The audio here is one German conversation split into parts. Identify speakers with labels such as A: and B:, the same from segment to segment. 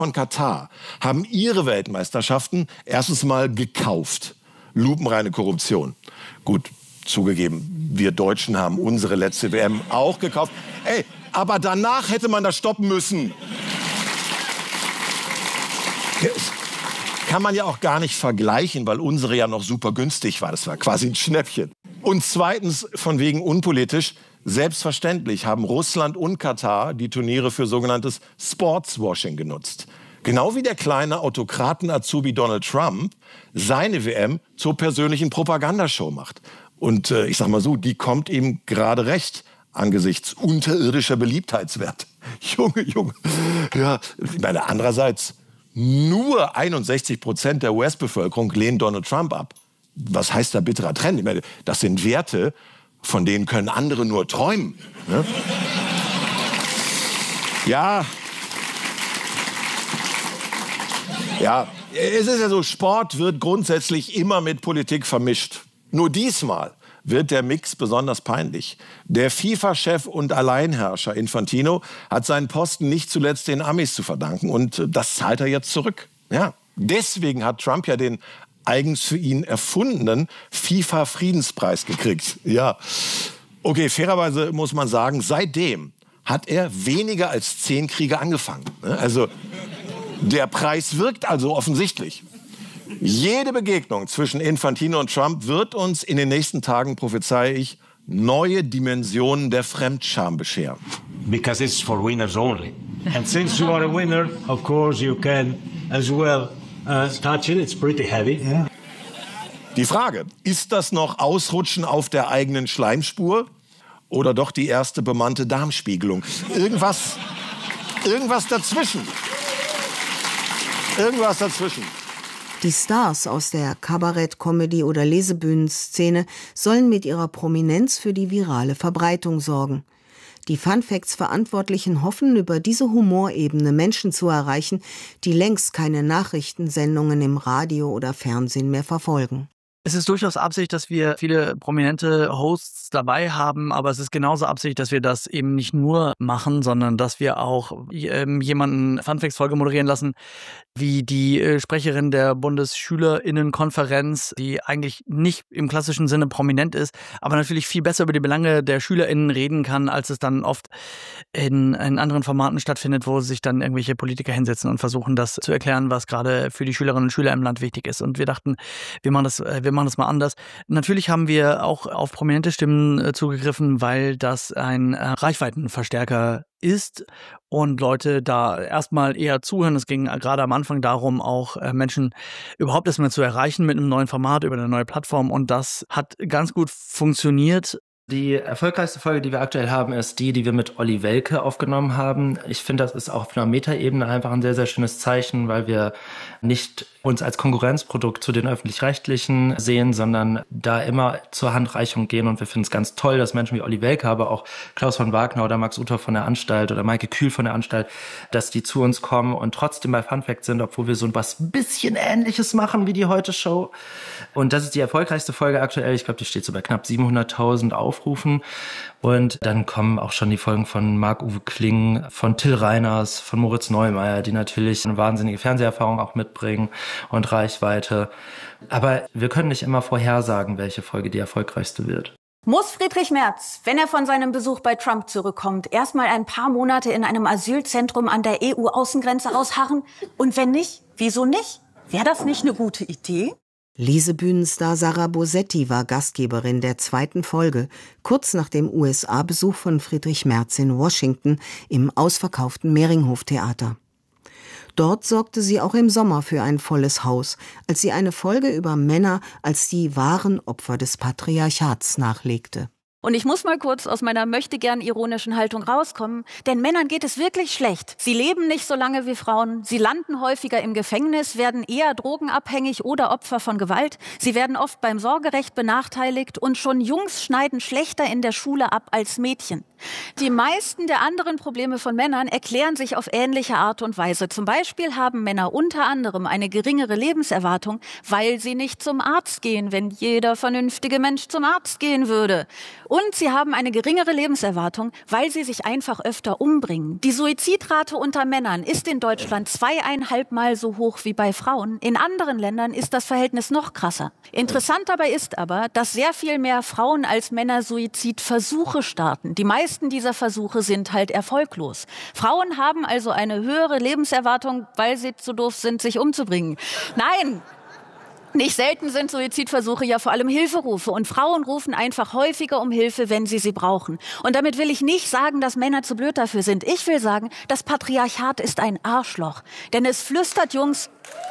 A: von Katar haben ihre Weltmeisterschaften erstens mal gekauft. Lupenreine Korruption. Gut, zugegeben, wir Deutschen haben unsere letzte WM auch gekauft. Ey, aber danach hätte man das stoppen müssen. Kann man ja auch gar nicht vergleichen, weil unsere ja noch super günstig war. Das war quasi ein Schnäppchen. Und zweitens, von wegen unpolitisch, selbstverständlich haben Russland und Katar die Turniere für sogenanntes Sportswashing genutzt. Genau wie der kleine Autokraten-Azubi Donald Trump seine WM zur persönlichen Propagandashow macht. Und ich sag mal so, die kommt ihm gerade recht angesichts unterirdischer Beliebtheitswerte. Junge. Ja, ich meine, andererseits, nur 61% der US-Bevölkerung lehnen Donald Trump ab. Was heißt da bitterer Trend? Ich meine, das sind Werte, von denen können andere nur träumen. Ne? Ja, es ist ja so, Sport wird grundsätzlich immer mit Politik vermischt. Nur diesmal wird der Mix besonders peinlich. Der FIFA-Chef und Alleinherrscher Infantino hat seinen Posten nicht zuletzt den Amis zu verdanken. Und das zahlt er jetzt zurück. Ja. Deswegen hat Trump ja den eigens für ihn erfundenen FIFA-Friedenspreis gekriegt. Ja. Okay, fairerweise muss man sagen, seitdem hat er weniger als 10 Kriege angefangen. Also der Preis wirkt also offensichtlich. Jede Begegnung zwischen Infantino und Trump wird uns in den nächsten Tagen, prophezeie ich, neue Dimensionen der Fremdscham bescheren.
B: Because it's for winners only. And since you are a winner, of course you can as well touch it. It's pretty heavy. Yeah.
A: Die Frage, ist das noch Ausrutschen auf der eigenen Schleimspur oder doch die erste bemannte Darmspiegelung? Irgendwas dazwischen. Irgendwas dazwischen.
C: Die Stars aus der Kabarett-, Comedy- oder Lesebühnenszene sollen mit ihrer Prominenz für die virale Verbreitung sorgen. Die Funfacts-Verantwortlichen hoffen, über diese Humorebene Menschen zu erreichen, die längst keine Nachrichtensendungen im Radio oder Fernsehen mehr verfolgen.
D: Es ist durchaus Absicht, dass wir viele prominente Hosts dabei haben, aber es ist genauso Absicht, dass wir das eben nicht nur machen, sondern dass wir auch jemanden Funfacts-Folge moderieren lassen, wie die Sprecherin der Bundesschülerinnenkonferenz, die eigentlich nicht im klassischen Sinne prominent ist, aber natürlich viel besser über die Belange der SchülerInnen reden kann, als es dann oft in anderen Formaten stattfindet, wo sich dann irgendwelche Politiker hinsetzen und versuchen, das zu erklären, was gerade für die Schülerinnen und Schüler im Land wichtig ist. Und wir dachten, wir machen das mal anders. Natürlich haben wir auch auf prominente Stimmen zugegriffen, weil das ein Reichweitenverstärker ist und Leute da erstmal eher zuhören. Es ging gerade am Anfang darum, auch Menschen überhaupt erstmal zu erreichen mit einem neuen Format über eine neue Plattform, und das hat ganz gut funktioniert.
E: Die erfolgreichste Folge, die wir aktuell haben, ist die wir mit Olli Welke aufgenommen haben. Ich finde, das ist auch auf einer Metaebene einfach ein sehr, sehr schönes Zeichen, weil wir nicht uns als Konkurrenzprodukt zu den Öffentlich-Rechtlichen sehen, sondern da immer zur Handreichung gehen. Und wir finden es ganz toll, dass Menschen wie Olli Welke, aber auch Klaus von Wagner oder Max Uther von der Anstalt oder Maike Kühl von der Anstalt, dass die zu uns kommen und trotzdem bei Funfact sind, obwohl wir so was bisschen Ähnliches machen wie die Heute-Show. Und das ist die erfolgreichste Folge aktuell. Ich glaube, die steht so bei knapp 700.000 Aufrufen. Und dann kommen auch schon die Folgen von Marc-Uwe Kling, von Till Reiners, von Moritz Neumeier, die natürlich eine wahnsinnige Fernseherfahrung auch mitbringen und Reichweite. Aber wir können nicht immer vorhersagen, welche Folge die erfolgreichste wird.
F: Muss Friedrich Merz, wenn er von seinem Besuch bei Trump zurückkommt, erstmal ein paar Monate in einem Asylzentrum an der EU-Außengrenze ausharren? Und wenn nicht, wieso nicht? Wäre das nicht eine gute Idee?
C: Lesebühnenstar Sarah Bosetti war Gastgeberin der 2. Folge, kurz nach dem USA-Besuch von Friedrich Merz in Washington im ausverkauften Mehringhof-Theater. Dort sorgte sie auch im Sommer für ein volles Haus, als sie eine Folge über Männer als die wahren Opfer des Patriarchats nachlegte.
F: Und ich muss mal kurz aus meiner möchtegern ironischen Haltung rauskommen, denn Männern geht es wirklich schlecht. Sie leben nicht so lange wie Frauen, sie landen häufiger im Gefängnis, werden eher drogenabhängig oder Opfer von Gewalt, sie werden oft beim Sorgerecht benachteiligt und schon Jungs schneiden schlechter in der Schule ab als Mädchen. Die meisten der anderen Probleme von Männern erklären sich auf ähnliche Art und Weise. Zum Beispiel haben Männer unter anderem eine geringere Lebenserwartung, weil sie nicht zum Arzt gehen, wenn jeder vernünftige Mensch zum Arzt gehen würde. Und sie haben eine geringere Lebenserwartung, weil sie sich einfach öfter umbringen. Die Suizidrate unter Männern ist in Deutschland 2,5 Mal so hoch wie bei Frauen. In anderen Ländern ist das Verhältnis noch krasser. Interessant dabei ist aber, dass sehr viel mehr Frauen als Männer Suizidversuche starten. Die meisten dieser Versuche sind halt erfolglos. Frauen haben also eine höhere Lebenserwartung, weil sie zu doof sind, sich umzubringen. Nein! Nicht selten sind Suizidversuche ja vor allem Hilferufe und Frauen rufen einfach häufiger um Hilfe, wenn sie sie brauchen. Und damit will ich nicht sagen, dass Männer zu blöd dafür sind. Ich will sagen, das Patriarchat ist ein Arschloch. Denn es flüstert Jungs...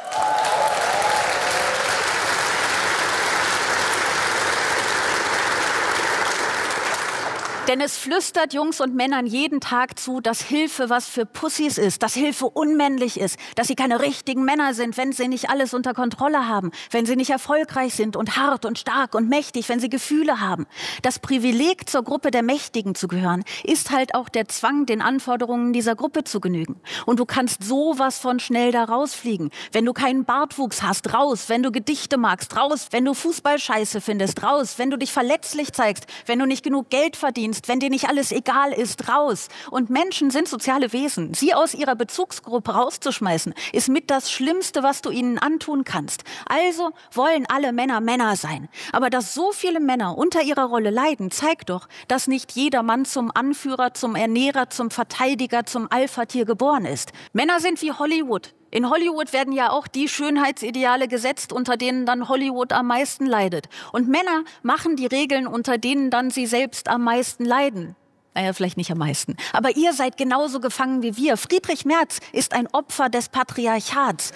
F: Denn es flüstert Jungs und Männern jeden Tag zu, dass Hilfe was für Pussys ist, dass Hilfe unmännlich ist, dass sie keine richtigen Männer sind, wenn sie nicht alles unter Kontrolle haben, wenn sie nicht erfolgreich sind und hart und stark und mächtig, wenn sie Gefühle haben. Das Privileg, zur Gruppe der Mächtigen zu gehören, ist halt auch der Zwang, den Anforderungen dieser Gruppe zu genügen. Und du kannst sowas von schnell da rausfliegen. Wenn du keinen Bartwuchs hast, raus. Wenn du Gedichte magst, raus. Wenn du Fußball scheiße findest, raus. Wenn du dich verletzlich zeigst, wenn du nicht genug Geld verdienst, wenn dir nicht alles egal ist, raus. Und Menschen sind soziale Wesen. Sie aus ihrer Bezugsgruppe rauszuschmeißen, ist mit das Schlimmste, was du ihnen antun kannst. Also wollen alle Männer Männer sein. Aber dass so viele Männer unter ihrer Rolle leiden, zeigt doch, dass nicht jeder Mann zum Anführer, zum Ernährer, zum Verteidiger, zum Alpha-Tier geboren ist. Männer sind wie Hollywood. In Hollywood werden ja auch die Schönheitsideale gesetzt, unter denen dann Hollywood am meisten leidet. Und Männer machen die Regeln, unter denen dann sie selbst am meisten leiden. Naja, vielleicht nicht am meisten. Aber ihr seid genauso gefangen wie wir. Friedrich Merz ist ein Opfer des Patriarchats.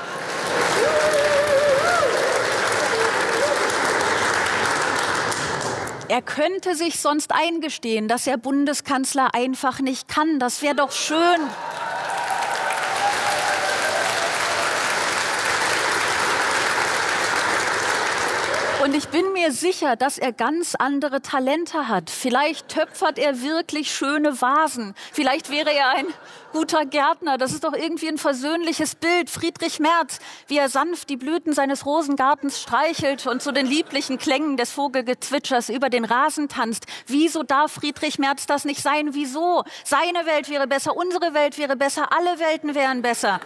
F: Er könnte sich sonst eingestehen, dass er Bundeskanzler einfach nicht kann. Das wäre doch schön. Und ich bin mir sicher, dass er ganz andere Talente hat. Vielleicht töpfert er wirklich schöne Vasen. Vielleicht wäre er ein guter Gärtner. Das ist doch irgendwie ein versöhnliches Bild. Friedrich Merz, wie er sanft die Blüten seines Rosengartens streichelt und zu den lieblichen Klängen des Vogelgezwitschers über den Rasen tanzt. Wieso darf Friedrich Merz das nicht sein? Wieso? Seine Welt wäre besser, unsere Welt wäre besser, alle Welten wären besser.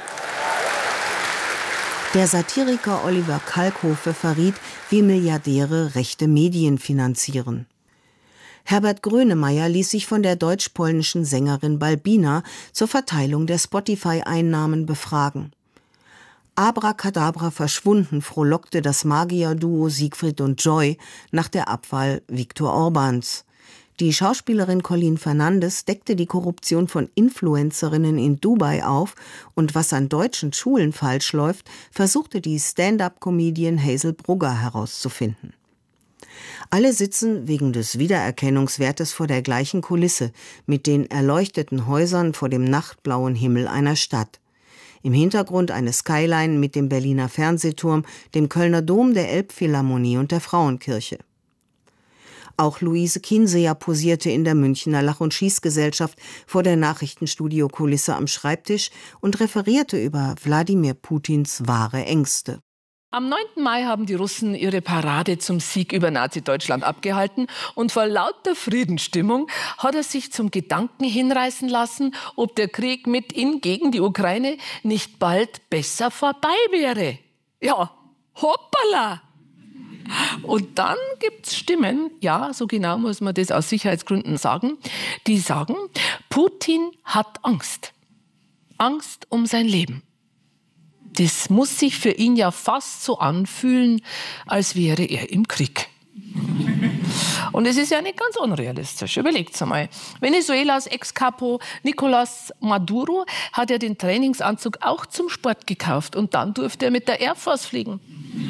C: Der Satiriker Oliver Kalkofe verriet, wie Milliardäre rechte Medien finanzieren. Herbert Grönemeyer ließ sich von der deutsch-polnischen Sängerin Balbina zur Verteilung der Spotify-Einnahmen befragen. Abracadabra verschwunden frohlockte das Magierduo Siegfried und Joy nach der Abwahl Viktor Orbáns. Die Schauspielerin Colleen Fernandes deckte die Korruption von Influencerinnen in Dubai auf und was an deutschen Schulen falsch läuft, versuchte die Stand-up-Comedian Hazel Brugger herauszufinden. Alle sitzen wegen des Wiedererkennungswertes vor der gleichen Kulisse mit den erleuchteten Häusern vor dem nachtblauen Himmel einer Stadt. Im Hintergrund eine Skyline mit dem Berliner Fernsehturm, dem Kölner Dom, der Elbphilharmonie und der Frauenkirche. Auch Luise Kinseher posierte in der Münchner Lach- und Schießgesellschaft vor der Nachrichtenstudiokulisse am Schreibtisch und referierte über Wladimir Putins wahre Ängste.
G: Am 9. Mai haben die Russen ihre Parade zum Sieg über Nazi-Deutschland abgehalten und vor lauter Friedensstimmung hat er sich zum Gedanken hinreißen lassen, ob der Krieg mit ihm gegen die Ukraine nicht bald besser vorbei wäre. Ja, hoppala! Und dann gibt's Stimmen, ja, so genau muss man das aus Sicherheitsgründen sagen, die sagen, Putin hat Angst. Angst um sein Leben. Das muss sich für ihn ja fast so anfühlen, als wäre er im Krieg. Und es ist ja nicht ganz unrealistisch. Überlegt's einmal. Venezuelas Ex-Capo Nicolás Maduro hat ja den Trainingsanzug auch zum Sport gekauft und dann durfte er mit der Air Force fliegen.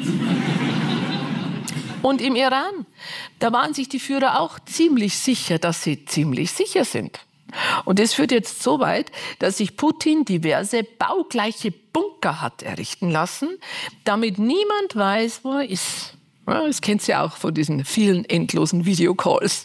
G: Und im Iran, da waren sich die Führer auch ziemlich sicher, dass sie ziemlich sicher sind. Und es führt jetzt so weit, dass sich Putin diverse baugleiche Bunker hat errichten lassen, damit niemand weiß, wo er ist. Ja, das kennt ihr auch von diesen vielen endlosen Videocalls.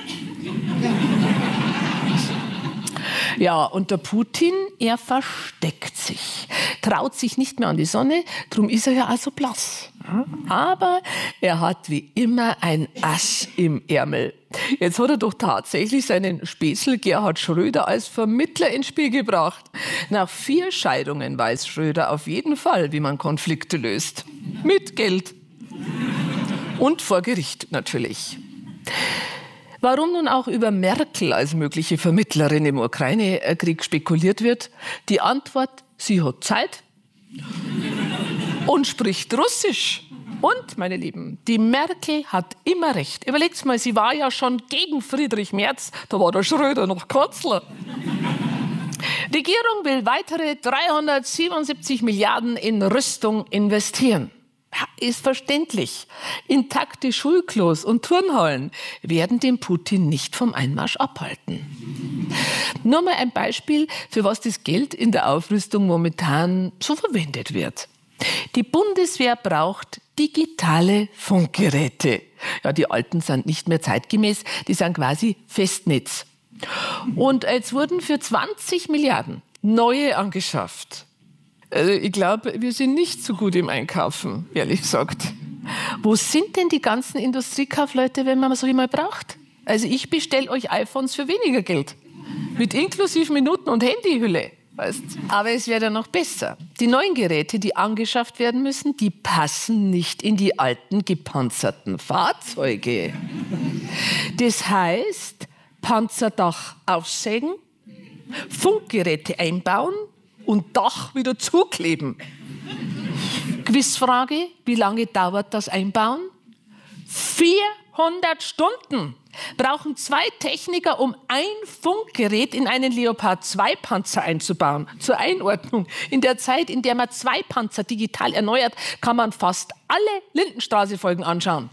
G: Ja, und der Putin, er versteckt sich, traut sich nicht mehr an die Sonne, darum ist er ja also blass. Aber er hat wie immer ein Ass im Ärmel. Jetzt hat er doch tatsächlich seinen Späßel Gerhard Schröder als Vermittler ins Spiel gebracht. Nach 4 Scheidungen weiß Schröder auf jeden Fall, wie man Konflikte löst. Mit Geld. Und vor Gericht natürlich. Warum nun auch über Merkel als mögliche Vermittlerin im Ukraine-Krieg spekuliert wird? Die Antwort: Sie hat Zeit und spricht Russisch. Und, meine Lieben, die Merkel hat immer recht. Überlegt's mal, sie war ja schon gegen Friedrich Merz, da war der Schröder noch Kanzler. Die Regierung will weitere 377 Milliarden in Rüstung investieren. Ja, ist verständlich. Intakte Schulklos und Turnhallen werden den Putin nicht vom Einmarsch abhalten. Nur mal ein Beispiel, für was das Geld in der Aufrüstung momentan so verwendet wird. Die Bundeswehr braucht digitale Funkgeräte. Ja, die alten sind nicht mehr zeitgemäß, die sind quasi Festnetz. Und jetzt wurden für 20 Milliarden neue angeschafft. Also ich glaube, wir sind nicht so gut im Einkaufen, ehrlich gesagt. Wo sind denn die ganzen Industriekaufleute, wenn man so jemand braucht? Also ich bestelle euch iPhones für weniger Geld. Mit inklusive Minuten- und Handyhülle. Weißt? Aber es wird ja noch besser. Die neuen Geräte, die angeschafft werden müssen, die passen nicht in die alten gepanzerten Fahrzeuge. Das heißt, Panzerdach aufsägen, Funkgeräte einbauen und Dach wieder zukleben. Quizfrage, wie lange dauert das Einbauen? 400 Stunden brauchen 2 Techniker, um ein Funkgerät in einen Leopard 2 Panzer einzubauen. Zur Einordnung: In der Zeit, in der man 2 Panzer digital erneuert, kann man fast alle Lindenstraße-Folgen anschauen.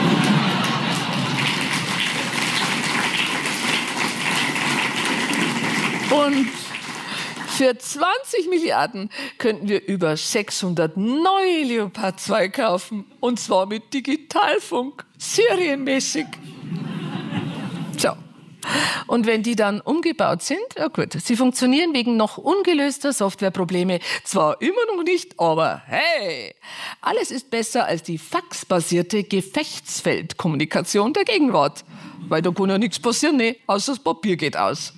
G: Und für 20 Milliarden könnten wir über 600 neue Leopard 2 kaufen. Und zwar mit Digitalfunk, serienmäßig. So. Und wenn die dann umgebaut sind, ja gut, sie funktionieren wegen noch ungelöster Softwareprobleme zwar immer noch nicht, aber hey, alles ist besser als die faxbasierte Gefechtsfeldkommunikation der Gegenwart. Weil da kann ja nichts passieren, ne? Außer das Papier geht aus.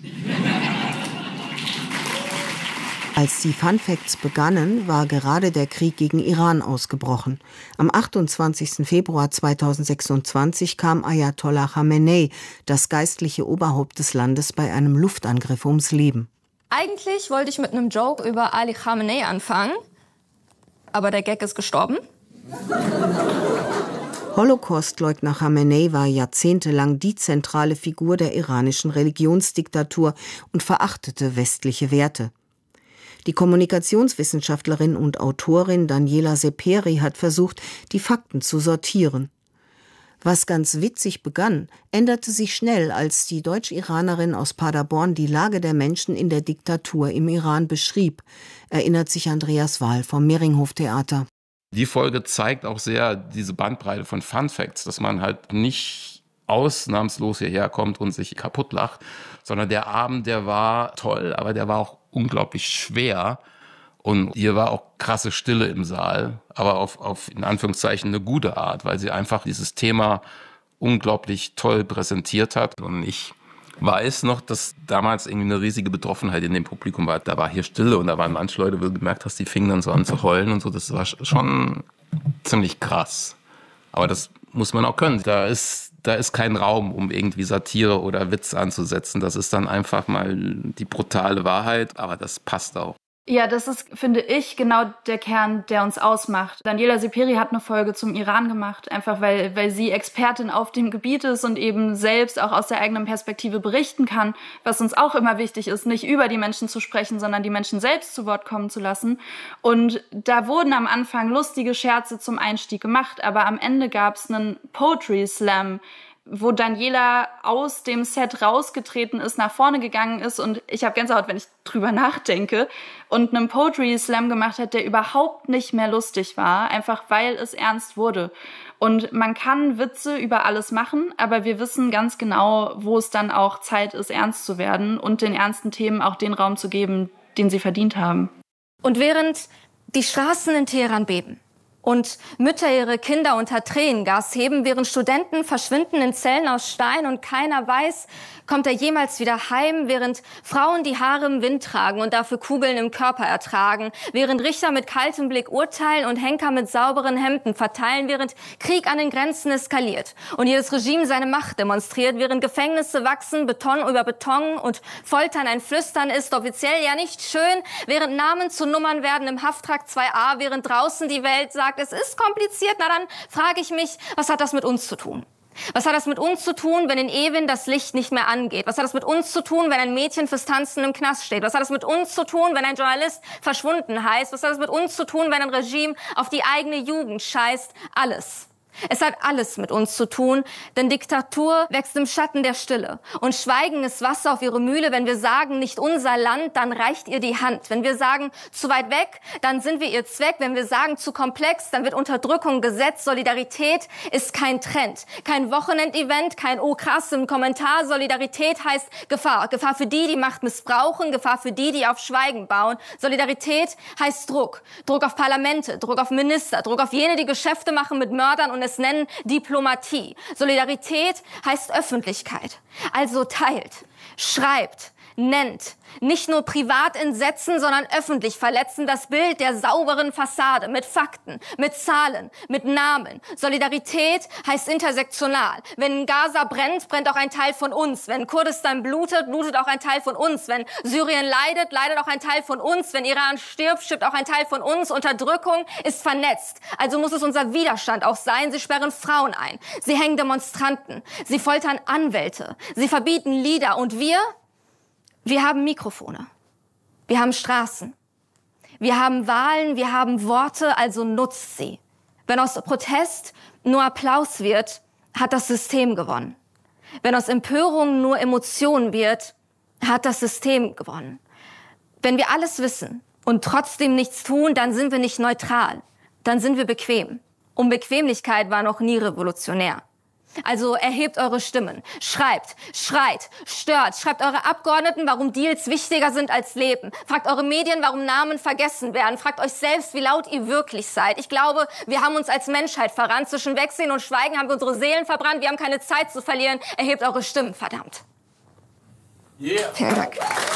C: Als die Fun Facts begannen, war gerade der Krieg gegen Iran ausgebrochen. Am 28. Februar 2026 kam Ayatollah Khamenei, das geistliche Oberhaupt des Landes, bei einem Luftangriff ums Leben.
H: Eigentlich wollte ich mit einem Joke über Ali Khamenei anfangen, aber der Gag ist gestorben.
C: Holocaustleugner Khamenei war jahrzehntelang die zentrale Figur der iranischen Religionsdiktatur und verachtete westliche Werte. Die Kommunikationswissenschaftlerin und Autorin Daniela Seperi hat versucht, die Fakten zu sortieren. Was ganz witzig begann, änderte sich schnell, als die Deutsch-Iranerin aus Paderborn die Lage der Menschen in der Diktatur im Iran beschrieb, erinnert sich Andreas Wahl vom Meringhof-Theater.
I: Die Folge zeigt auch sehr diese Bandbreite von Fun Facts, dass man halt nicht ausnahmslos hierher kommt und sich kaputt lacht, sondern der Abend, der war toll, aber der war auch unglaublich schwer und hier war auch krasse Stille im Saal, aber auf in Anführungszeichen eine gute Art, weil sie einfach dieses Thema unglaublich toll präsentiert hat. Und ich weiß noch, dass damals irgendwie eine riesige Betroffenheit in dem Publikum war. Da war hier Stille und da waren manche Leute, wo du gemerkt hast, die fingen dann so an zu heulen und so. Das war schon ziemlich krass. Aber das muss man auch können. Da ist kein Raum, um irgendwie Satire oder Witz anzusetzen. Das ist dann einfach mal die brutale Wahrheit, aber das passt auch.
J: Ja, das ist, finde ich, genau der Kern, der uns ausmacht. Daniela Seperi hat eine Folge zum Iran gemacht, einfach weil sie Expertin auf dem Gebiet ist und eben selbst auch aus der eigenen Perspektive berichten kann, was uns auch immer wichtig ist, nicht über die Menschen zu sprechen, sondern die Menschen selbst zu Wort kommen zu lassen. Und da wurden am Anfang lustige Scherze zum Einstieg gemacht, aber am Ende gab es einen Poetry Slam, wo Daniela aus dem Set rausgetreten ist, nach vorne gegangen ist und ich habe Gänsehaut, wenn ich drüber nachdenke, und einen Poetry Slam gemacht hat, der überhaupt nicht mehr lustig war, einfach weil es ernst wurde. Und man kann Witze über alles machen, aber wir wissen ganz genau, wo es dann auch Zeit ist, ernst zu werden und den ernsten Themen auch den Raum zu geben, den sie verdient haben.
H: Und während die Straßen in Teheran beben, und Mütter ihre Kinder unter Tränengas heben, während Studenten verschwinden in Zellen aus Stein und keiner weiß, kommt er jemals wieder heim, während Frauen die Haare im Wind tragen und dafür Kugeln im Körper ertragen, während Richter mit kaltem Blick urteilen und Henker mit sauberen Hemden verteilen, während Krieg an den Grenzen eskaliert und jedes Regime seine Macht demonstriert, während Gefängnisse wachsen, Beton über Beton und Foltern ein Flüstern ist, offiziell ja nicht schön, während Namen zu Nummern werden im Hafttrakt 2a, während draußen die Welt sagt, es ist kompliziert, na dann frage ich mich, was hat das mit uns zu tun? Was hat das mit uns zu tun, wenn in Ewin das Licht nicht mehr angeht? Was hat das mit uns zu tun, wenn ein Mädchen fürs Tanzen im Knast steht? Was hat das mit uns zu tun, wenn ein Journalist verschwunden heißt? Was hat das mit uns zu tun, wenn ein Regime auf die eigene Jugend scheißt? Alles. Es hat alles mit uns zu tun, denn Diktatur wächst im Schatten der Stille. Und Schweigen ist Wasser auf ihre Mühle. Wenn wir sagen, nicht unser Land, dann reicht ihr die Hand. Wenn wir sagen, zu weit weg, dann sind wir ihr Zweck. Wenn wir sagen, zu komplex, dann wird Unterdrückung Gesetz. Solidarität ist kein Trend, kein Wochenendevent, kein oh krass im Kommentar. Solidarität heißt Gefahr. Gefahr für die Macht missbrauchen, Gefahr für die auf Schweigen bauen. Solidarität heißt Druck. Druck auf Parlamente, Druck auf Minister, Druck auf jene, die Geschäfte machen mit Mördern und es nennen Diplomatie. Solidarität heißt Öffentlichkeit. Also teilt, schreibt, nennt, nicht nur privat in Sätzen, sondern öffentlich verletzen das Bild der sauberen Fassade mit Fakten, mit Zahlen, mit Namen. Solidarität heißt intersektional. Wenn Gaza brennt, brennt auch ein Teil von uns. Wenn Kurdistan blutet, blutet auch ein Teil von uns. Wenn Syrien leidet, leidet auch ein Teil von uns. Wenn Iran stirbt, stirbt auch ein Teil von uns. Unterdrückung ist vernetzt. Also muss es unser Widerstand auch sein. Sie sperren Frauen ein. Sie hängen Demonstranten. Sie foltern Anwälte. Sie verbieten Lieder. Und wir haben Mikrofone, wir haben Straßen, wir haben Wahlen, wir haben Worte, also nutzt sie. Wenn aus Protest nur Applaus wird, hat das System gewonnen. Wenn aus Empörung nur Emotion wird, hat das System gewonnen. Wenn wir alles wissen und trotzdem nichts tun, dann sind wir nicht neutral, dann sind wir bequem. Und Bequemlichkeit war noch nie revolutionär. Also erhebt eure Stimmen, schreibt, schreit, stört, schreibt eure Abgeordneten, warum Deals wichtiger sind als Leben. Fragt eure Medien, warum Namen vergessen werden. Fragt euch selbst, wie laut ihr wirklich seid. Ich glaube, wir haben uns als Menschheit verrannt. Zwischen Wegsehen und Schweigen haben wir unsere Seelen verbrannt. Wir haben keine Zeit zu verlieren. Erhebt eure Stimmen, verdammt.
A: Yeah.
H: Vielen Dank.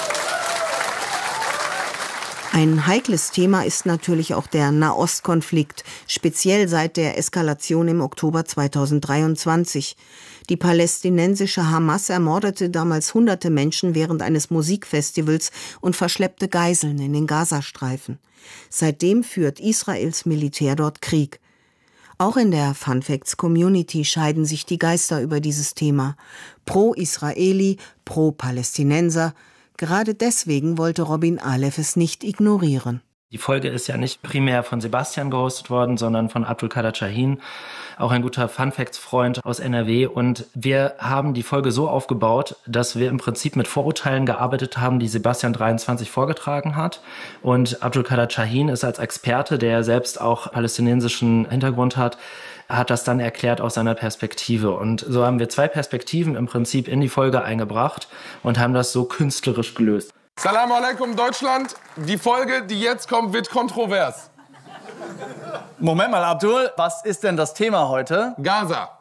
C: Ein heikles Thema ist natürlich auch der Nahostkonflikt, speziell seit der Eskalation im Oktober 2023. Die palästinensische Hamas ermordete damals hunderte Menschen während eines Musikfestivals und verschleppte Geiseln in den Gazastreifen. Seitdem führt Israels Militär dort Krieg. Auch in der Funfacts-Community scheiden sich die Geister über dieses Thema. Pro-Israeli, pro-Palästinenser. Gerade deswegen wollte Robin Alef es nicht ignorieren.
E: Die Folge ist ja nicht primär von Sebastian gehostet worden, sondern von Abdulkader Shahin, auch ein guter Funfacts-Freund aus NRW. Und wir haben die Folge so aufgebaut, dass wir im Prinzip mit Vorurteilen gearbeitet haben, die Sebastian 23 vorgetragen hat. Und Abdulkader Shahin ist als Experte, der selbst auch palästinensischen Hintergrund hat das dann erklärt aus seiner Perspektive. Und so haben wir zwei Perspektiven im Prinzip in die Folge eingebracht und haben das so künstlerisch gelöst.
K: Salam alaikum Deutschland. Die Folge, die jetzt kommt, wird kontrovers.
L: Moment mal, Abdul, was ist denn das Thema heute?
K: Gaza.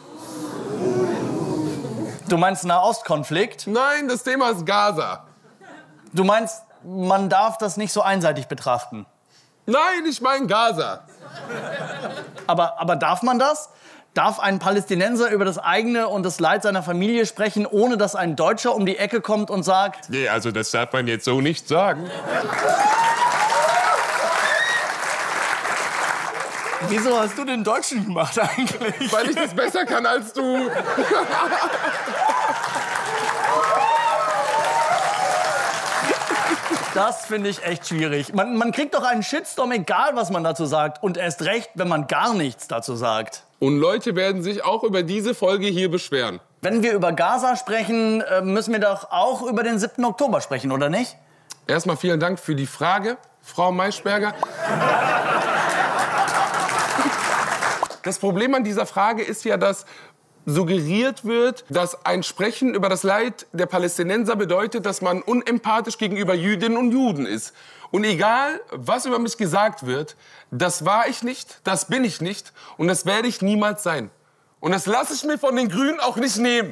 L: Du meinst Nahostkonflikt?
K: Nein, das Thema ist Gaza.
L: Du meinst, man darf das nicht so einseitig betrachten?
K: Nein, ich meine Gaza.
L: Aber darf man das? Darf ein Palästinenser über das eigene und das Leid seiner Familie sprechen, ohne dass ein Deutscher um die Ecke kommt und sagt...
K: Nee, also das darf man jetzt so nicht sagen.
L: Wieso hast du den Deutschen gemacht eigentlich?
K: Weil ich das besser kann als du.
L: Das finde ich echt schwierig. Man kriegt doch einen Shitstorm, egal was man dazu sagt. Und erst recht, wenn man gar nichts dazu sagt.
K: Und Leute werden sich auch über diese Folge hier beschweren.
L: Wenn wir über Gaza sprechen, müssen wir doch auch über den 7. Oktober sprechen, oder nicht?
K: Erstmal vielen Dank für die Frage, Frau Maischberger. Das Problem an dieser Frage ist ja, dass suggeriert wird, dass ein Sprechen über das Leid der Palästinenser bedeutet, dass man unempathisch gegenüber Jüdinnen und Juden ist. Und egal, was über mich gesagt wird, das war ich nicht, das bin ich nicht und das werde ich niemals sein. Und das lasse ich mir von den Grünen auch nicht nehmen.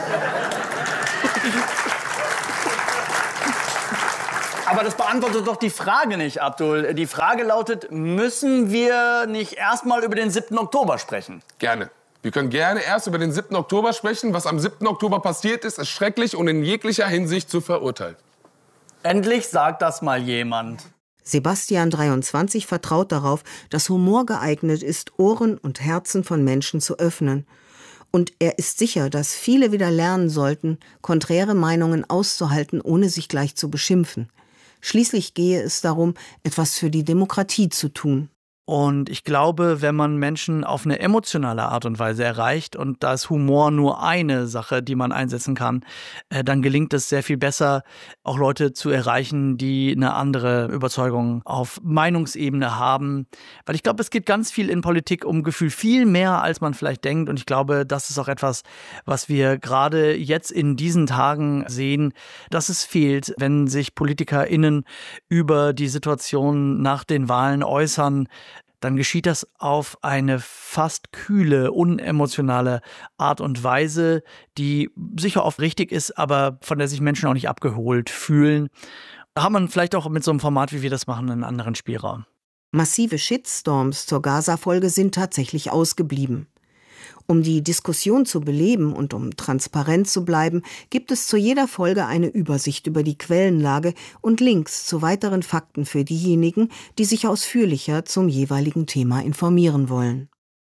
L: Aber das beantwortet doch die Frage nicht, Abdul. Die Frage lautet, müssen wir nicht erst mal über den 7. Oktober sprechen?
K: Gerne. Wir können gerne erst über den 7. Oktober sprechen. Was am 7. Oktober passiert ist, ist schrecklich und in jeglicher Hinsicht zu verurteilen.
L: Endlich sagt das mal jemand.
C: Sebastian 23 vertraut darauf, dass Humor geeignet ist, Ohren und Herzen von Menschen zu öffnen. Und er ist sicher, dass viele wieder lernen sollten, konträre Meinungen auszuhalten, ohne sich gleich zu beschimpfen. Schließlich gehe es darum, etwas für die Demokratie zu tun.
D: Und ich glaube, wenn man Menschen auf eine emotionale Art und Weise erreicht, und da ist Humor nur eine Sache, die man einsetzen kann, dann gelingt es sehr viel besser, auch Leute zu erreichen, die eine andere Überzeugung auf Meinungsebene haben. Weil ich glaube, es geht ganz viel in Politik um Gefühl, viel mehr, als man vielleicht denkt. Und ich glaube, das ist auch etwas, was wir gerade jetzt in diesen Tagen sehen, dass es fehlt, wenn sich PolitikerInnen über die Situation nach den Wahlen äußern. Dann geschieht das auf eine fast kühle, unemotionale Art und Weise, die sicher oft richtig ist, aber von der sich Menschen auch nicht abgeholt fühlen. Da hat man vielleicht auch mit so einem Format, wie wir das machen, einen anderen Spielraum.
C: Massive Shitstorms zur Gaza-Folge sind tatsächlich ausgeblieben. Um die Diskussion zu beleben und um transparent zu bleiben, gibt es zu jeder Folge eine Übersicht über die Quellenlage und Links zu weiteren Fakten für diejenigen, die sich ausführlicher zum jeweiligen Thema informieren wollen.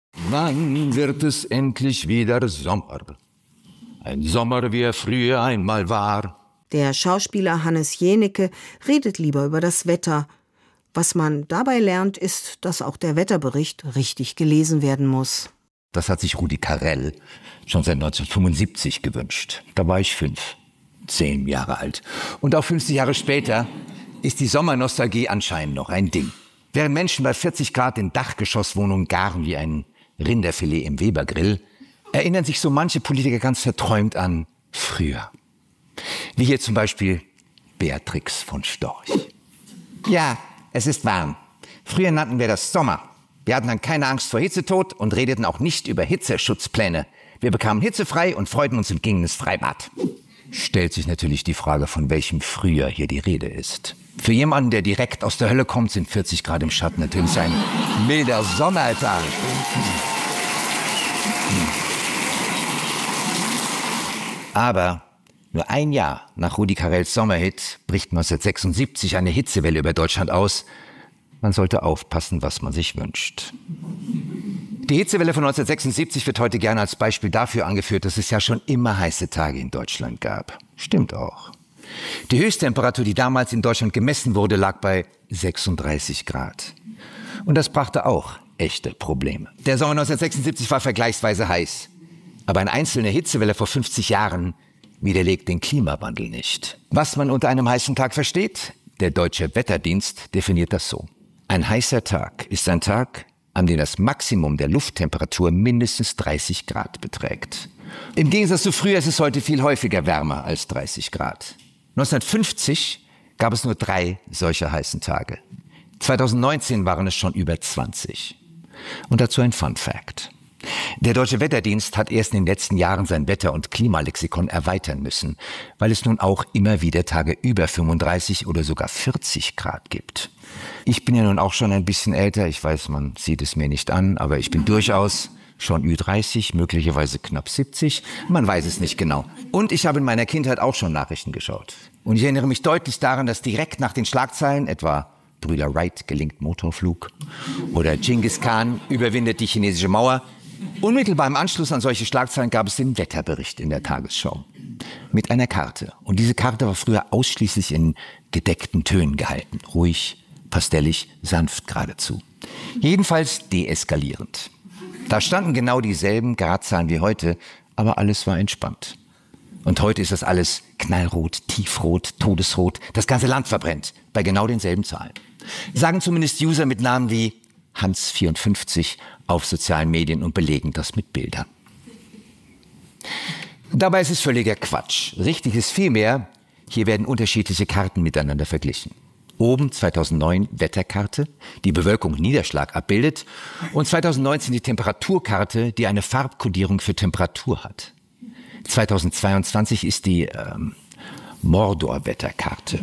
M: Wann wird es endlich wieder Sommer? Ein Sommer, wie er früher einmal war.
C: Der Schauspieler Hannes Jenecke redet lieber über das Wetter. Was man dabei lernt, ist, dass auch der Wetterbericht richtig gelesen werden muss.
M: Das hat sich Rudi Carrell schon seit 1975 gewünscht. Da war ich 10 Jahre alt. Und auch 50 Jahre später ist die Sommernostalgie anscheinend noch ein Ding. Während Menschen bei 40 Grad in Dachgeschosswohnungen garen wie ein Rinderfilet im Webergrill, erinnern sich so manche Politiker ganz verträumt an früher. Wie hier zum Beispiel Beatrix von Storch. Ja, es ist warm. Früher nannten wir das Sommer. Wir hatten dann keine Angst vor Hitzetod und redeten auch nicht über Hitzeschutzpläne. Wir bekamen hitzefrei und freuten uns und gingen ins Freibad. Stellt sich natürlich die Frage, von welchem Frühjahr hier die Rede ist. Für jemanden, der direkt aus der Hölle kommt, sind 40 Grad im Schatten natürlich ein milder Sommertag. Aber nur ein Jahr nach Rudi Carrells Sommerhit bricht 1976 eine Hitzewelle über Deutschland aus. Man sollte aufpassen, was man sich wünscht. Die Hitzewelle von 1976 wird heute gerne als Beispiel dafür angeführt, dass es ja schon immer heiße Tage in Deutschland gab. Stimmt auch. Die Höchsttemperatur, die damals in Deutschland gemessen wurde, lag bei 36 Grad. Und das brachte auch echte Probleme. Der Sommer 1976 war vergleichsweise heiß. Aber eine einzelne Hitzewelle vor 50 Jahren widerlegt den Klimawandel nicht. Was man unter einem heißen Tag versteht? Der Deutsche Wetterdienst definiert das so. Ein heißer Tag ist ein Tag, an dem das Maximum der Lufttemperatur mindestens 30 Grad beträgt. Im Gegensatz zu früher ist es heute viel häufiger wärmer als 30 Grad. 1950 gab es nur 3 solcher heißen Tage. 2019 waren es schon über 20. Und dazu ein Fun Fact. Der Deutsche Wetterdienst hat erst in den letzten Jahren sein Wetter- und Klimalexikon erweitern müssen, weil es nun auch immer wieder Tage über 35 oder sogar 40 Grad gibt. Ich bin ja nun auch schon ein bisschen älter, ich weiß, man sieht es mir nicht an, aber ich bin durchaus schon Ü30, möglicherweise knapp 70, man weiß es nicht genau. Und ich habe in meiner Kindheit auch schon Nachrichten geschaut. Und ich erinnere mich deutlich daran, dass direkt nach den Schlagzeilen, etwa Brüder Wright gelingt Motorflug oder Genghis Khan überwindet die chinesische Mauer, unmittelbar im Anschluss an solche Schlagzeilen gab es den Wetterbericht in der Tagesschau. Mit einer Karte. Und diese Karte war früher ausschließlich in gedeckten Tönen gehalten. Ruhig, pastellig, sanft geradezu. Jedenfalls deeskalierend. Da standen genau dieselben Gradzahlen wie heute, aber alles war entspannt. Und heute ist das alles knallrot, tiefrot, todesrot. Das ganze Land verbrennt bei genau denselben Zahlen. Sagen zumindest User mit Namen wie Hans54 auf sozialen Medien und belegen das mit Bildern. Dabei ist es völliger Quatsch. Richtig ist vielmehr, hier werden unterschiedliche Karten miteinander verglichen. Oben 2009 Wetterkarte, die Bewölkung und Niederschlag abbildet, und 2019 die Temperaturkarte, die eine Farbkodierung für Temperatur hat. 2022 ist die Mordor-Wetterkarte.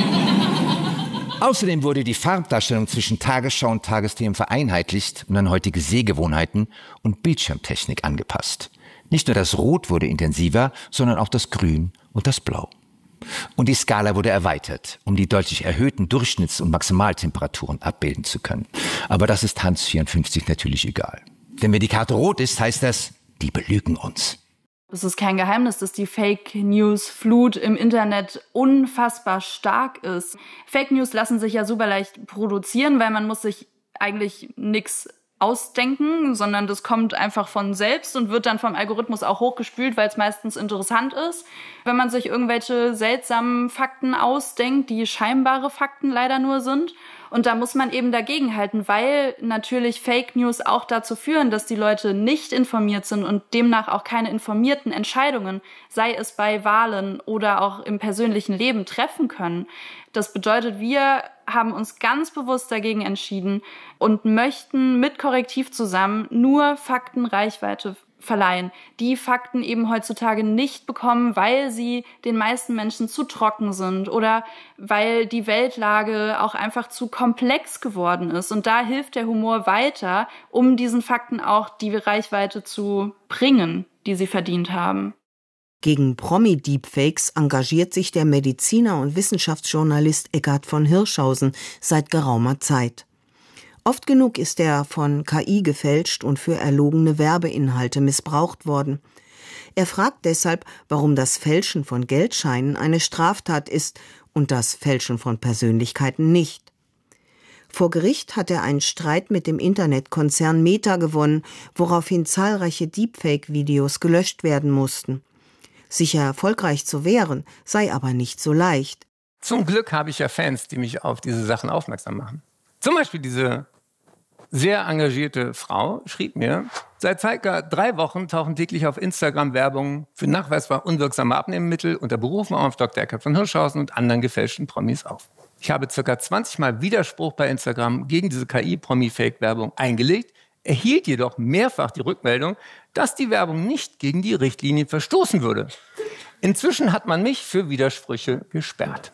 M: Außerdem wurde die Farbdarstellung zwischen Tagesschau und Tagesthemen vereinheitlicht und an heutige Sehgewohnheiten und Bildschirmtechnik angepasst. Nicht nur das Rot wurde intensiver, sondern auch das Grün und das Blau. Und die Skala wurde erweitert, um die deutlich erhöhten Durchschnitts- und Maximaltemperaturen abbilden zu können. Aber das ist Hans 54 natürlich egal. Denn wenn die Karte rot ist, heißt das, die belügen uns.
J: Es ist kein Geheimnis, dass die Fake-News-Flut im Internet unfassbar stark ist. Fake News lassen sich ja super leicht produzieren, weil man muss sich eigentlich nichts ausdenken, sondern das kommt einfach von selbst und wird dann vom Algorithmus auch hochgespült, weil es meistens interessant ist. Wenn man sich irgendwelche seltsamen Fakten ausdenkt, die scheinbare Fakten leider nur sind. Und da muss man eben dagegenhalten, weil natürlich Fake News auch dazu führen, dass die Leute nicht informiert sind und demnach auch keine informierten Entscheidungen, sei es bei Wahlen oder auch im persönlichen Leben, treffen können. Das bedeutet, wir haben uns ganz bewusst dagegen entschieden und möchten mit Korrektiv zusammen nur Fakten Reichweite verleihen, die Fakten eben heutzutage nicht bekommen, weil sie den meisten Menschen zu trocken sind oder weil die Weltlage auch einfach zu komplex geworden ist. Und da hilft der Humor weiter, um diesen Fakten auch die Reichweite zu bringen, die sie verdient haben.
C: Gegen Promi-Deepfakes engagiert sich der Mediziner und Wissenschaftsjournalist Eckart von Hirschhausen seit geraumer Zeit. Oft genug ist er von KI gefälscht und für erlogene Werbeinhalte missbraucht worden. Er fragt deshalb, warum das Fälschen von Geldscheinen eine Straftat ist und das Fälschen von Persönlichkeiten nicht. Vor Gericht hat er einen Streit mit dem Internetkonzern Meta gewonnen, woraufhin zahlreiche Deepfake-Videos gelöscht werden mussten. Sich erfolgreich zu wehren, sei aber nicht so leicht.
N: Zum Glück habe ich ja Fans, die mich auf diese Sachen aufmerksam machen. Zum Beispiel diese sehr engagierte Frau schrieb mir, seit ca. 3 Wochen tauchen täglich auf Instagram Werbung für nachweisbar unwirksame Abnehmmittel unter Berufung auf Dr. Eckart von Hirschhausen und anderen gefälschten Promis auf. Ich habe ca. 20 Mal Widerspruch bei Instagram gegen diese KI-Promi-Fake-Werbung eingelegt, erhielt jedoch mehrfach die Rückmeldung, dass die Werbung nicht gegen die Richtlinien verstoßen würde. Inzwischen hat man mich für Widersprüche gesperrt.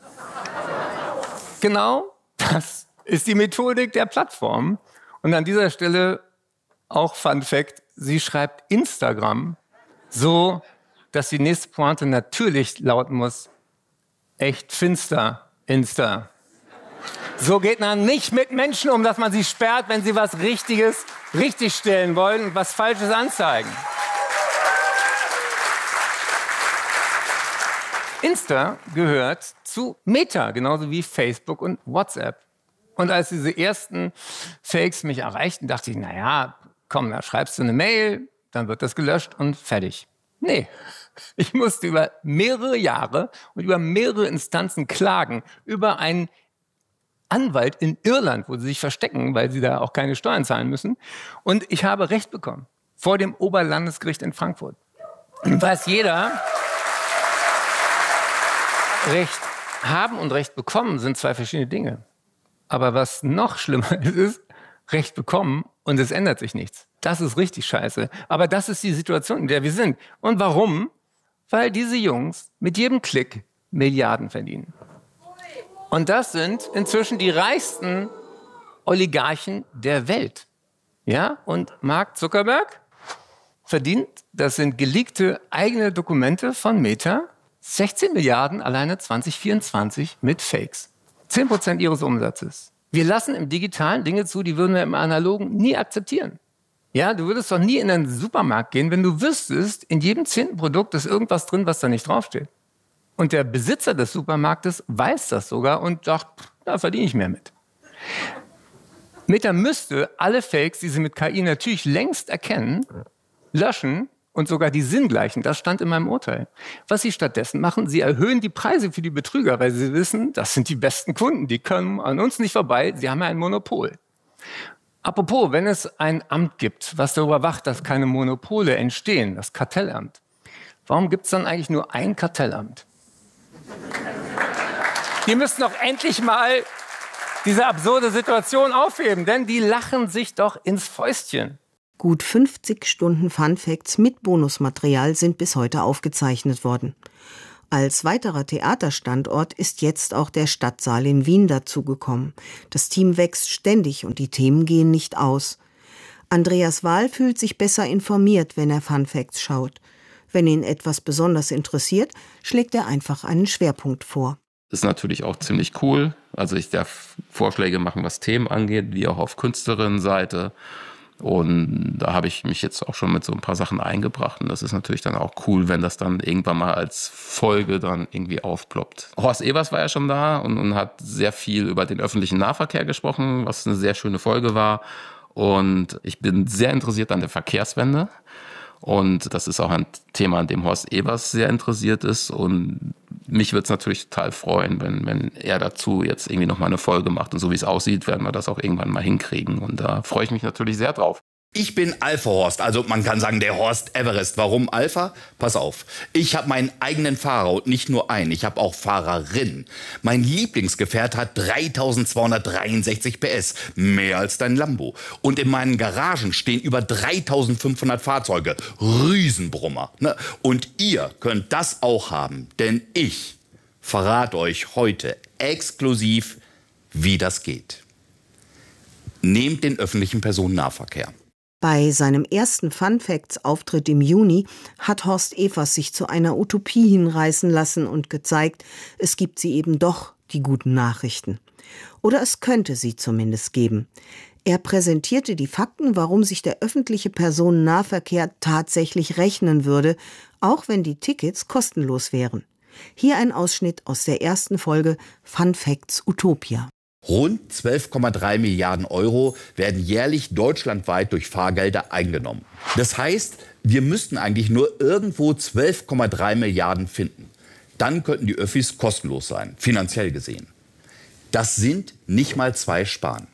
N: Genau das ist die Methodik der Plattform. Und an dieser Stelle auch Fun Fact, sie schreibt Instagram so, dass die nächste Pointe natürlich lauten muss, echt finster, Insta. So geht man nicht mit Menschen um, dass man sie sperrt, wenn sie was Richtiges richtigstellen wollen und was Falsches anzeigen. Insta gehört zu Meta, genauso wie Facebook und WhatsApp. Und als diese ersten Fakes mich erreichten, dachte ich, naja, komm, da schreibst du eine Mail, dann wird das gelöscht und fertig. Nee, ich musste über mehrere Jahre und über mehrere Instanzen klagen, über einen Anwalt in Irland, wo sie sich verstecken, weil sie da auch keine Steuern zahlen müssen. Und ich habe Recht bekommen vor dem Oberlandesgericht in Frankfurt. Weiß jeder, Recht haben und Recht bekommen sind 2 verschiedene Dinge. Aber was noch schlimmer ist, Recht bekommen und es ändert sich nichts. Das ist richtig scheiße. Aber das ist die Situation, in der wir sind. Und warum? Weil diese Jungs mit jedem Klick Milliarden verdienen. Und das sind inzwischen die reichsten Oligarchen der Welt. Ja? Und Mark Zuckerberg verdient, das sind geleakte eigene Dokumente von Meta, 16 Milliarden alleine 2024 mit Fakes. 10% ihres Umsatzes. Wir lassen im Digitalen Dinge zu, die würden wir im Analogen nie akzeptieren. Ja, du würdest doch nie in einen Supermarkt gehen, wenn du wüsstest, in jedem 10. Produkt ist irgendwas drin, was da nicht draufsteht. Und der Besitzer des Supermarktes weiß das sogar und sagt, da verdiene ich mehr mit. Meta müsste alle Fakes, die sie mit KI natürlich längst erkennen, löschen und sogar die sinngleichen. Das stand in meinem Urteil. Was sie stattdessen machen, sie erhöhen die Preise für die Betrüger, weil sie wissen, das sind die besten Kunden, die kommen an uns nicht vorbei, sie haben ja ein Monopol. Apropos, wenn es ein Amt gibt, was darüber wacht, dass keine Monopole entstehen, das Kartellamt, warum gibt es dann eigentlich nur ein Kartellamt? Die müssen doch endlich mal diese absurde Situation aufheben, denn die lachen sich doch ins Fäustchen.
C: Gut 50 Stunden Fun Facts mit Bonusmaterial sind bis heute aufgezeichnet worden. Als weiterer Theaterstandort ist jetzt auch der Stadtsaal in Wien dazugekommen. Das Team wächst ständig und die Themen gehen nicht aus. Andreas Wahl fühlt sich besser informiert, wenn er Fun Facts schaut. Wenn ihn etwas besonders interessiert, schlägt er einfach einen Schwerpunkt vor.
I: Ist natürlich auch ziemlich cool. Also ich darf Vorschläge machen, was Themen angeht, wie auch auf Künstlerinnenseite. Und da habe ich mich jetzt auch schon mit so ein paar Sachen eingebracht. Und das ist natürlich dann auch cool, wenn das dann irgendwann mal als Folge dann irgendwie aufploppt. Horst Evers war ja schon da und hat sehr viel über den öffentlichen Nahverkehr gesprochen, was eine sehr schöne Folge war. Und ich bin sehr interessiert an der Verkehrswende. Und das ist auch ein Thema, an dem Horst Evers sehr interessiert ist. Und mich würde es natürlich total freuen, wenn er dazu jetzt irgendwie nochmal eine Folge macht. Und so wie es aussieht, werden wir das auch irgendwann mal hinkriegen. Und da freue ich mich natürlich sehr drauf.
O: Ich bin Alpha Horst, also man kann sagen der Horst Everest. Warum Alpha? Pass auf, ich habe meinen eigenen Fahrer und nicht nur einen, ich habe auch Fahrerin. Mein Lieblingsgefährt hat 3263 PS, mehr als dein Lambo. Und in meinen Garagen stehen über 3500 Fahrzeuge, Riesenbrummer. Ne? Und ihr könnt das auch haben, denn ich verrate euch heute exklusiv, wie das geht. Nehmt den öffentlichen Personennahverkehr.
C: Bei seinem ersten Fun-Facts-Auftritt im Juni hat Horst Evers sich zu einer Utopie hinreißen lassen und gezeigt, es gibt sie eben doch, die guten Nachrichten. Oder es könnte sie zumindest geben. Er präsentierte die Fakten, warum sich der öffentliche Personennahverkehr tatsächlich rechnen würde, auch wenn die Tickets kostenlos wären. Hier ein Ausschnitt aus der ersten Folge Fun Facts Utopia.
O: Rund 12,3 Milliarden Euro werden jährlich deutschlandweit durch Fahrgelder eingenommen. Das heißt, wir müssten eigentlich nur irgendwo 12,3 Milliarden finden. Dann könnten die Öffis kostenlos sein, finanziell gesehen. Das sind nicht mal 2 Spahn.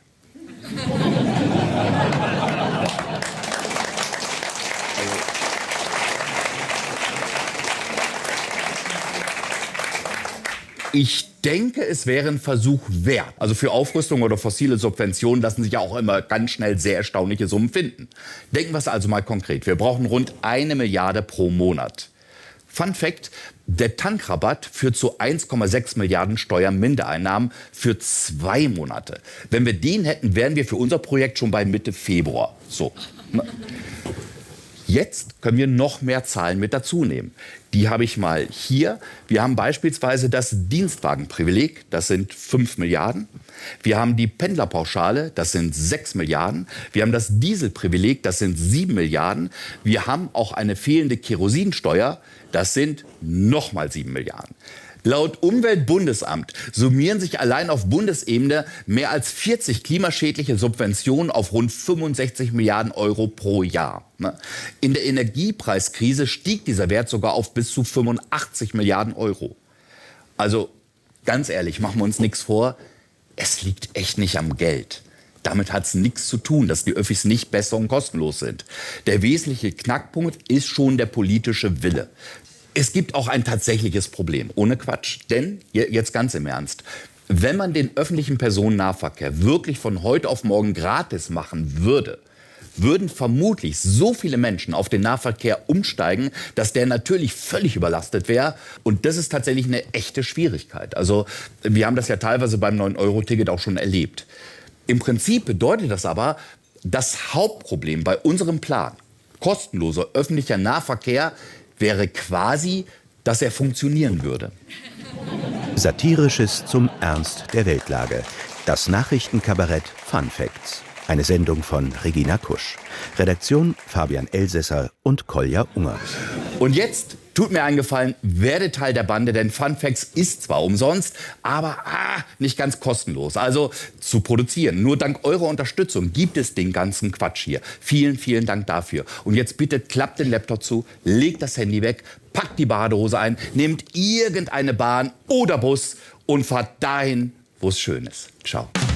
O: Ich denke, es wäre ein Versuch wert. Also für Aufrüstung oder fossile Subventionen lassen sich ja auch immer ganz schnell sehr erstaunliche Summen finden. Denken wir es also mal konkret. Wir brauchen rund 1 Milliarde pro Monat. Fun Fact, der Tankrabatt führt zu 1,6 Milliarden Steuermindereinnahmen für 2 Monate. Wenn wir den hätten, wären wir für unser Projekt schon bei Mitte Februar. So. Jetzt können wir noch mehr Zahlen mit dazu nehmen. Die habe ich mal hier. Wir haben beispielsweise das Dienstwagenprivileg, das sind 5 Milliarden. Wir haben die Pendlerpauschale, das sind 6 Milliarden. Wir haben das Dieselprivileg, das sind 7 Milliarden. Wir haben auch eine fehlende Kerosinsteuer, das sind nochmal 7 Milliarden. Laut Umweltbundesamt summieren sich allein auf Bundesebene mehr als 40 klimaschädliche Subventionen auf rund 65 Milliarden Euro pro Jahr. In der Energiepreiskrise stieg dieser Wert sogar auf bis zu 85 Milliarden Euro. Also ganz ehrlich, machen wir uns nichts vor, es liegt echt nicht am Geld. Damit hat es nichts zu tun, dass die Öffis nicht besser und kostenlos sind. Der wesentliche Knackpunkt ist schon der politische Wille. Es gibt auch ein tatsächliches Problem, ohne Quatsch. Denn, jetzt ganz im Ernst, wenn man den öffentlichen Personennahverkehr wirklich von heute auf morgen gratis machen würde, würden vermutlich so viele Menschen auf den Nahverkehr umsteigen, dass der natürlich völlig überlastet wäre. Und das ist tatsächlich eine echte Schwierigkeit. Also wir haben das ja teilweise beim 9-Euro-Ticket auch schon erlebt. Im Prinzip bedeutet das aber, das Hauptproblem bei unserem Plan, kostenloser öffentlicher Nahverkehr, wäre quasi, dass er funktionieren würde.
P: Satirisches zum Ernst der Weltlage. Das Nachrichtenkabarett Fun Facts. Eine Sendung von Regina Kusch. Redaktion Fabian Elsässer und Kolja Unger.
O: Und jetzt tut mir einen Gefallen, werde Teil der Bande, denn Fun Facts ist zwar umsonst, aber nicht ganz kostenlos. Also zu produzieren. Nur dank eurer Unterstützung gibt es den ganzen Quatsch hier. Vielen, vielen Dank dafür. Und jetzt bitte klappt den Laptop zu, legt das Handy weg, packt die Badehose ein, nehmt irgendeine Bahn oder Bus und fahrt dahin, wo es schön ist. Ciao.